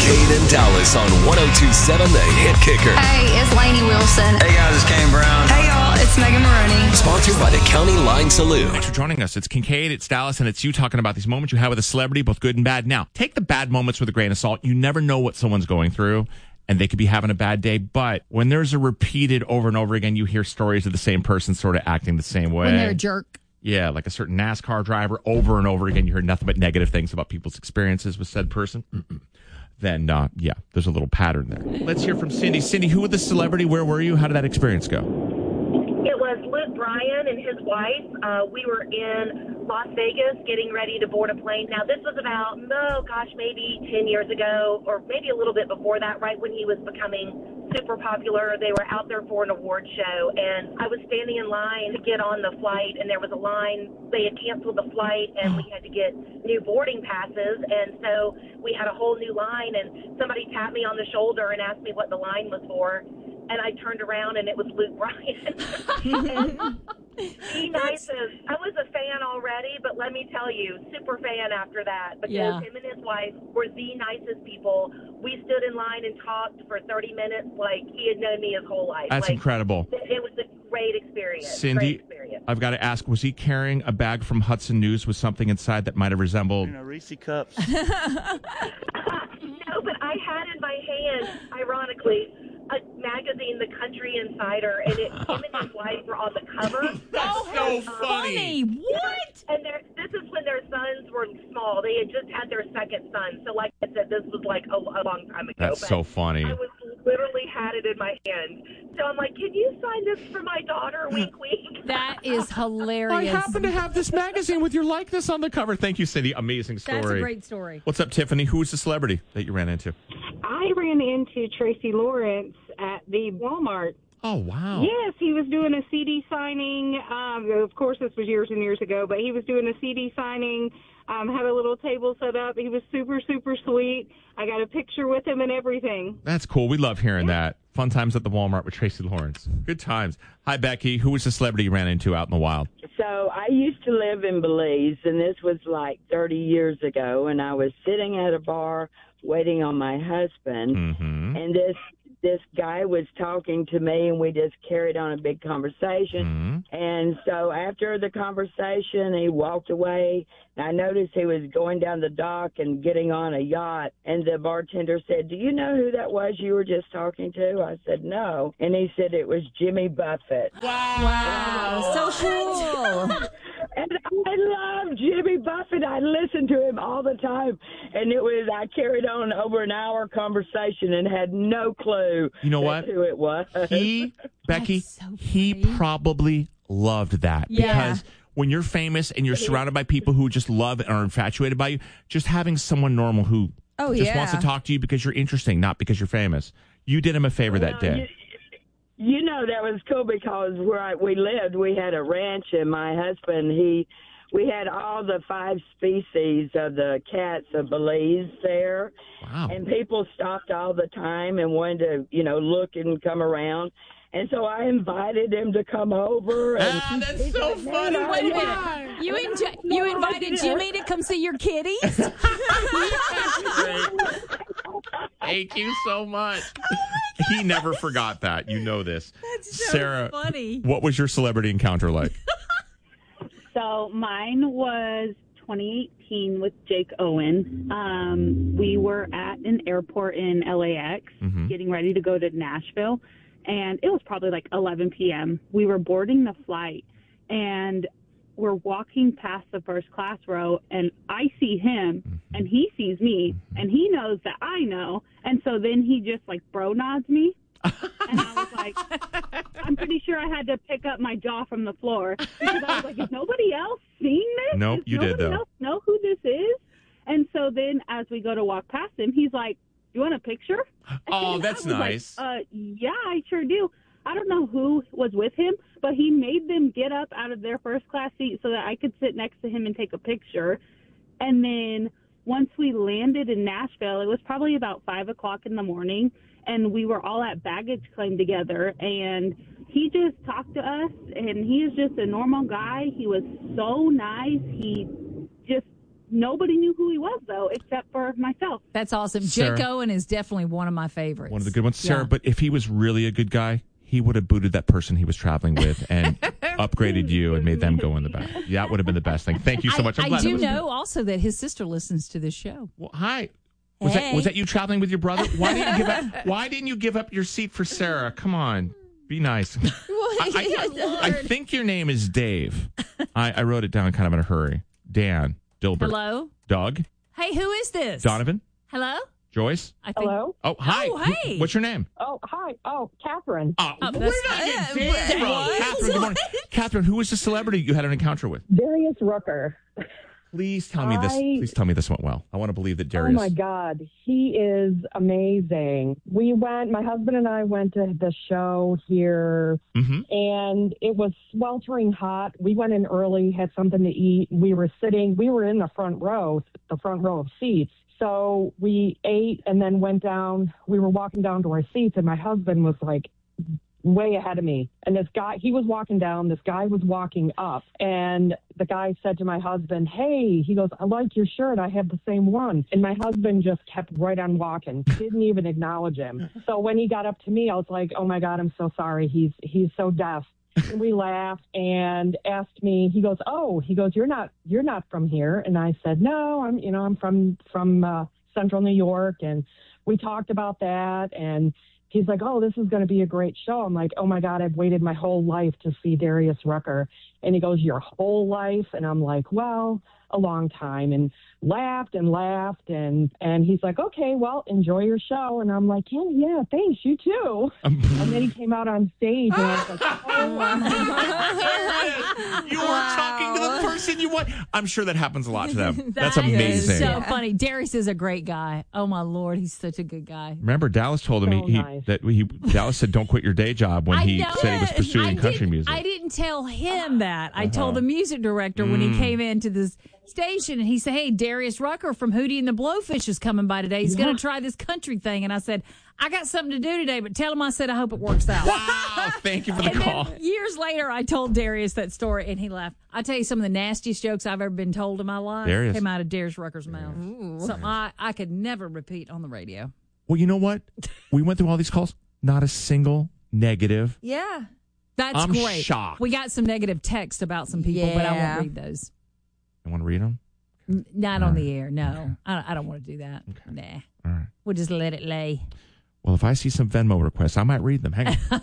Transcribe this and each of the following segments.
Kincaid and Dallas on 102.7 The Hit Kicker. Hey, it's Lainey Wilson. Hey guys, it's Kane Brown. Hey y'all, it's Megan Maroney. Sponsored by the County Line Saloon. Thanks for joining us. It's Kincaid, it's Dallas, and it's you talking about these moments you have with a celebrity, both good and bad. Now, take the bad moments with a grain of salt. You never know what someone's going through, and they could be having a bad day. But when there's a repeated over and over again, you hear stories of the same person sort of acting the same way. When they're a jerk. Yeah, like a certain NASCAR driver, over and over again, you hear nothing but negative things about people's experiences with said person. Then, yeah, there's a little pattern there. Let's hear from Cindy. Cindy, who was the celebrity? Where were you? How did that experience go? It was Luke Bryan and his wife. We were in Las Vegas getting ready to board a plane. Now, this was about, maybe 10 years ago, or maybe a little bit before that, right when he was becoming super popular. They were out there for an award show, and I was standing in line to get on the flight, and there was a line. They had canceled the flight, and we had to get new boarding passes, and so we had a whole new line, and somebody tapped me on the shoulder and asked me what the line was for, and I turned around, and it was Luke Bryan. The nicest. I was a fan already, but let me tell you, super fan after that, because him and his wife were the nicest people. We stood in line and talked for 30 minutes like he had known me his whole life. That's incredible. It was a great experience. Cindy, I've got to ask, was he carrying a bag from Hudson News with something inside that might have resembled... Reese cups. No, but I had in my hand, ironically, a magazine, The Country Insider, and him and his wife were on the cover. That's so funny. What? And this is when their sons were small. They had just had their second son. So like I said, this was like a long time ago. That's so funny. I literally had it in my hand. So I'm like, can you sign this for my daughter? Wink, wink. That is hilarious. I happen to have this magazine with your likeness on the cover. Thank you, Cindy. Amazing story. That's a great story. What's up, Tiffany? Who was the celebrity that you ran into? I ran into Tracy Lawrence at the Walmart. Oh, wow. Yes, he was doing a CD signing. Of course, this was years and years ago, but he was doing a CD signing, had a little table set up. He was super, super sweet. I got a picture with him and everything. That's cool. We love hearing that. Fun times at the Walmart with Tracy Lawrence. Good times. Hi, Becky. Who was the celebrity you ran into out in the wild? So I used to live in Belize, and this was like 30 years ago, and I was sitting at a bar waiting on my husband, and this guy was talking to me, and we just carried on a big conversation. And so after the conversation, he walked away, and I noticed he was going down the dock and getting on a yacht, and the bartender said, "Do you know who that was you were just talking to?" I said, "No." And he said it was Jimmy Buffett. Wow. So cool. And I love Jimmy Buffett. I listen to him all the time. And I carried on over an hour conversation and had no clue You know what? who it was. Becky, so he funny. probably loved that. Yeah. Because when you're famous and you're surrounded by people who just love and are infatuated by you, just having someone normal who just wants to talk to you because you're interesting, not because you're famous. You did him a favor that day. You know, that was cool because where we lived, we had a ranch, and my husband, we had all the 5 species of the cats of Belize there. Wow. And people stopped all the time and wanted to, look and come around. And so I invited him to come over. And that's so funny. Wait a minute. You invited Jimmy to come see your kitties? Thank you so much. He never forgot that. You know this. That's so Sarah, funny. What was your celebrity encounter like? So mine was 2018 with Jake Owen. We were at an airport in LAX getting ready to go to Nashville, and it was probably like 11 p.m. We were boarding the flight, and we're walking past the first class row, and I see him, and he sees me, and he knows that I know, and so then he just like bro nods me. And I was like, I'm pretty sure I had to pick up my jaw from the floor because I was like, is nobody else seeing this? Nope, you did, though. Nobody else know who this is? And so then as we go to walk past him, he's like, you want a picture? Oh, And that's I was nice. Like, yeah, I sure do. I don't know who was with him, but he made them get up out of their first class seat so that I could sit next to him and take a picture. And then once we landed in Nashville, it was probably about 5 o'clock in the morning, and we were all at baggage claim together, and he just talked to us, and he is just a normal guy. He was so nice. He just Nobody knew who he was, though, except for myself. That's awesome. Sarah. Jake Owen is definitely one of my favorites. One of the good ones. Sarah, Yeah. but if he was really a good guy, he would have booted that person he was traveling with and upgraded you and made them go in the back. That would have been the best thing. Thank you so much. I'm I glad do that was know also that his sister listens to this show. Well, hi. Was that you traveling with your brother? Why didn't you give up your seat for Sarah? Come on. Be nice. I think your name is Dave. I wrote it down kind of in a hurry. Dan Dilbert. Hello? Doug. Hey, who is this? Donovan. Hello? Joyce. I think, Hello? Oh, hi. Oh, hey. What's your name? Oh, hi. Oh, Catherine. Oh, where did that's- I get Dave from? What? Catherine, good morning. Catherine, who was the celebrity you had an encounter with? Darius Rucker. Please tell me this. Please tell me this went well. I want to believe that Darius. Oh, my God. He is amazing. My husband and I went to the show here, and it was sweltering hot. We went in early, had something to eat. We were in the front row of seats. So we ate and then went down. We were walking down to our seats, and my husband was like way ahead of me. And this guy, he was walking down, this guy was walking up, and the guy said to my husband, hey, he goes, I like your shirt. I have the same one. And my husband just kept right on walking, didn't even acknowledge him. So when he got up to me, I was like, oh my God, I'm so sorry. He's so deaf. And we laughed and asked me, he goes, you're not from here. And I said, no, I'm from Central New York. And we talked about that, and he's like, oh, this is going to be a great show. I'm like, oh, my God, I've waited my whole life to see Darius Rucker. And he goes, your whole life? And I'm like, well, a long time. And laughed. And he's like, okay, well, enjoy your show. And I'm like, yeah, thanks. You too. And then he came out on stage, and I was like, oh, my God. You were talking to the person you want. I'm sure that happens a lot to them. That's That amazing. is so funny. Darius is a great guy. Oh, my Lord. He's such a good guy. Remember, Dallas told him nice. Dallas said, "Don't quit your day job" when he said he was pursuing country music. I didn't tell him that. I told the music director when he came into this station, and he said, "Hey, Darius Rucker from Hootie and the Blowfish is coming by today. He's going to try this country thing." And I said, "I got something to do today, but tell him I said I hope it works out." Wow! Thank you for the And call. then years later, I told Darius that story, and he laughed. I tell you, some of the nastiest jokes I've ever been told in my life Darius. came out of Darius Rucker's mouth. Something I could never repeat on the radio. Well, you know what? We went through all these calls. Not a single negative. Yeah. That's I'm great. shocked. We got some negative text about some people, but I won't read those. You want to read them? Not on the air, no. I don't want to do that. Okay. Nah. All right. We'll just let it lay. Well, if I see some Venmo requests, I might read them. Hang on.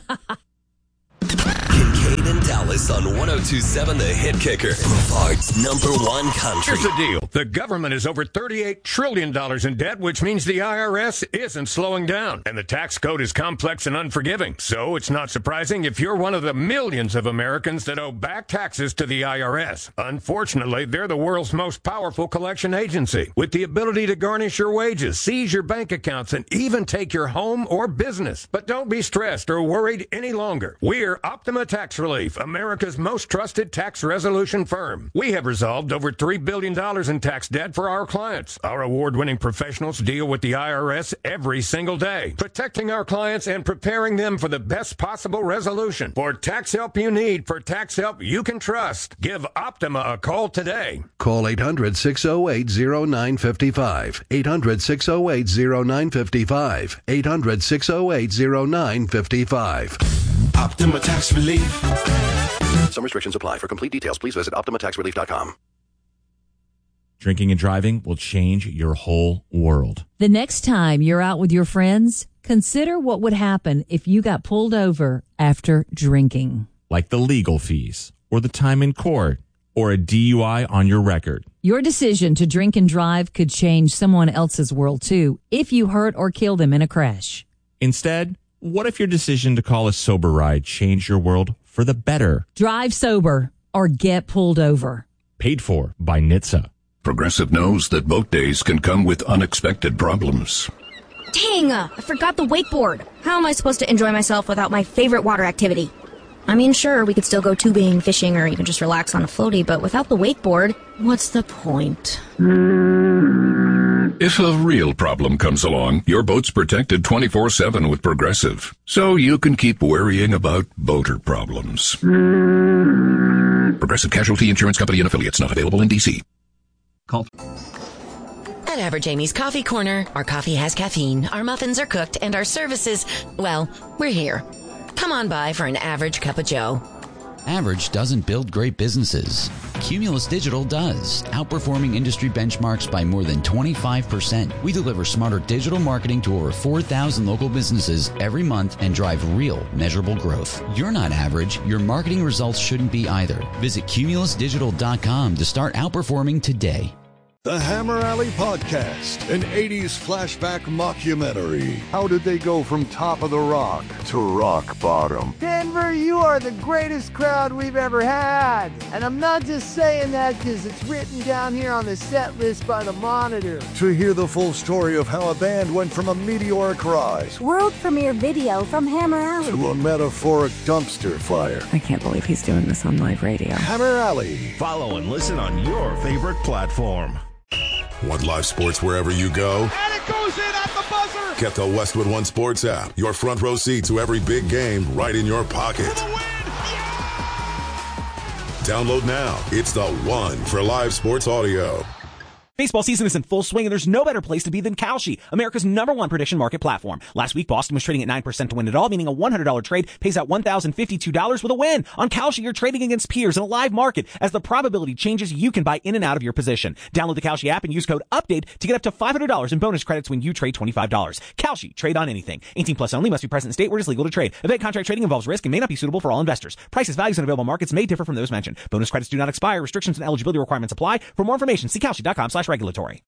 Kincaid and Dallas on 102.7 The Hit Kicker. Brevard's #1 country. Here's the deal. The government is over $38 trillion in debt, which means the IRS isn't slowing down. And the tax code is complex and unforgiving. So it's not surprising if you're one of the millions of Americans that owe back taxes to the IRS. Unfortunately, they're the world's most powerful collection agency, with the ability to garnish your wages, seize your bank accounts, and even take your home or business. But don't be stressed or worried any longer. We're Optima Tax Relief, America's most trusted tax resolution firm. We have resolved over $3 billion in tax debt for our clients. Our award-winning professionals deal with the IRS every single day, protecting our clients and preparing them for the best possible resolution. For tax help you need, for tax help you can trust, give Optima a call today. Call 800-608-0955. 800-608-0955. 800-608-0955. Optima Tax Relief. Some restrictions apply. For complete details, please visit OptimaTaxRelief.com. Drinking and driving will change your whole world. The next time you're out with your friends, consider what would happen if you got pulled over after drinking. Like the legal fees, or the time in court, or a DUI on your record. Your decision to drink and drive could change someone else's world, too, if you hurt or kill them in a crash. Instead, what if your decision to call a sober ride changed your world for the better? Drive sober or get pulled over. Paid for by NHTSA. Progressive knows that boat days can come with unexpected problems. Dang, I forgot the wakeboard. How am I supposed to enjoy myself without my favorite water activity? I mean, sure, we could still go tubing, fishing, or even just relax on a floaty, but without the wakeboard, what's the point? If a real problem comes along, your boat's protected 24/7 with Progressive, so you can keep worrying about boater problems. Progressive Casualty Insurance Company and Affiliates, not available in D.C. Call. At Average Amy's Coffee Corner, our coffee has caffeine, our muffins are cooked, and our services, well, we're here. Come on by for an average cup of joe. Average doesn't build great businesses. Cumulus Digital does, outperforming industry benchmarks by more than 25%. We deliver smarter digital marketing to over 4,000 local businesses every month and drive real, measurable growth. You're not average. Your marketing results shouldn't be either. Visit cumulusdigital.com to start outperforming today. The Hammer Alley Podcast, an 80s flashback mockumentary. How did they go from top of the rock to rock bottom? Denver, you are the greatest crowd we've ever had. And I'm not just saying that because it's written down here on the set list by the Monitor. To hear the full story of how a band went from a meteoric rise, world premiere video from Hammer Alley, to a metaphoric dumpster fire. I can't believe he's doing this on live radio. Hammer Alley. Follow and listen on your favorite platform. Want live sports wherever you go? And it goes in at the buzzer! Get the Westwood One Sports app. Your front row seat to every big game right in your pocket. For the win! Yeah! Download now. It's the one for live sports audio. Baseball season is in full swing, and there's no better place to be than Kalshi, America's #1 prediction market platform. Last week, Boston was trading at 9% to win it all, meaning a $100 trade pays out $1,052 with a win. On Kalshi, you're trading against peers in a live market. As the probability changes, you can buy in and out of your position. Download the Kalshi app and use code UPDATE to get up to $500 in bonus credits when you trade $25. Kalshi, trade on anything. 18 plus only, must be present in state where it is legal to trade. Event contract trading involves risk and may not be suitable for all investors. Prices, values, and available markets may differ from those mentioned. Bonus credits do not expire. Restrictions and eligibility requirements apply. For more information, see Kalshi.com/regulatory.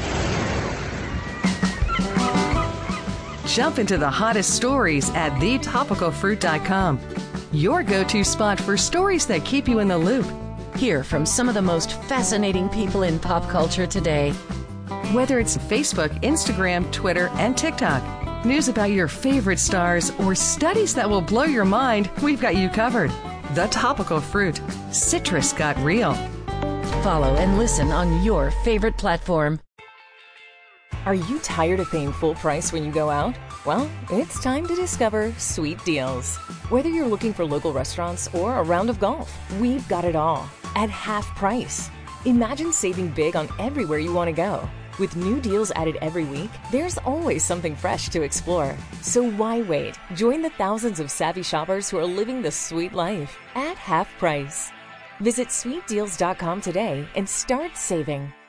Jump into the hottest stories at thetopicalfruit.com. Your go-to spot for stories that keep you in the loop. Hear from some of the most fascinating people in pop culture today. Whether it's Facebook, Instagram, Twitter, and TikTok, news about your favorite stars, or studies that will blow your mind, we've got you covered. The Topical Fruit. Citrus got real. Follow and listen on your favorite platform. Are you tired of paying full price when you go out? Well, it's time to discover Sweet Deals. Whether you're looking for local restaurants or a round of golf, we've got it all at half price. Imagine saving big on everywhere you want to go. With new deals added every week, there's always something fresh to explore. So why wait? Join the thousands of savvy shoppers who are living the sweet life at half price. Visit sweetdeals.com today and start saving.